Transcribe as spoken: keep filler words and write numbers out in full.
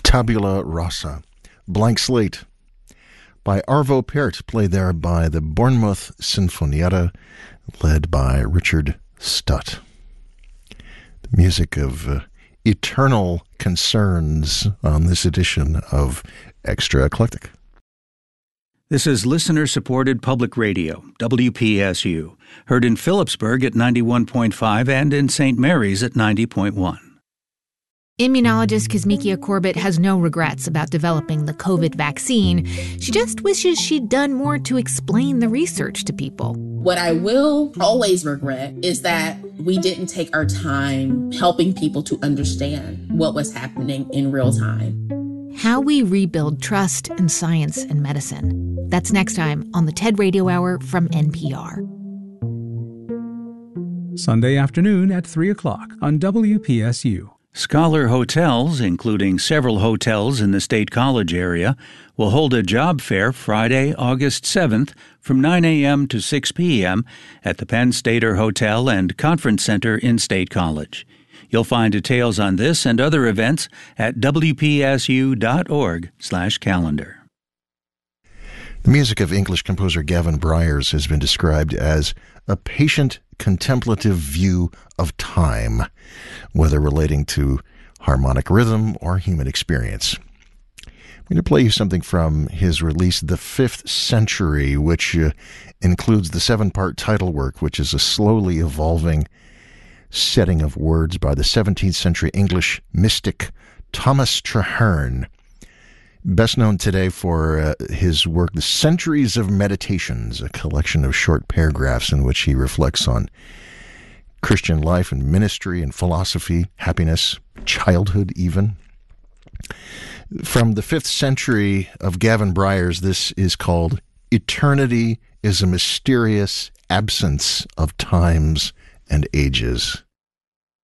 Tabula Rasa, Blank Slate, by Arvo Pärt, played there by the Bournemouth Sinfonietta, led by Richard Stutt. The music of uh, eternal concerns on this edition of Extra Eclectic. This is listener-supported public radio, W P S U, heard in Phillipsburg at ninety-one point five and in Saint Mary's at ninety point one. Immunologist Kizzmekia Corbett has no regrets about developing the COVID vaccine. She just wishes she'd done more to explain the research to people. What I will always regret is that we didn't take our time helping people to understand what was happening in real time. How we rebuild trust in science and medicine. That's next time on the TED Radio Hour from N P R. Sunday afternoon at three o'clock on W P S U. Scholar Hotels, including several hotels in the State College area, will hold a job fair Friday, August seventh from nine a.m. to six p.m. at the Penn Stater Hotel and Conference Center in State College. You'll find details on this and other events at w p s u dot org slash calendar. The music of English composer Gavin Bryars has been described as a patient, contemplative view of time, whether relating to harmonic rhythm or human experience. I'm going to play you something from his release, The Fifth Century, which uh, includes the seven-part title work, which is a slowly evolving setting of words by the seventeenth century English mystic Thomas Traherne, best known today for uh, his work, The Centuries of Meditations, a collection of short paragraphs in which he reflects on Christian life and ministry and philosophy, happiness, childhood even. From the fifth century of Gavin Bryars, this is called Eternity is a Mysterious Absence of Times and Ages.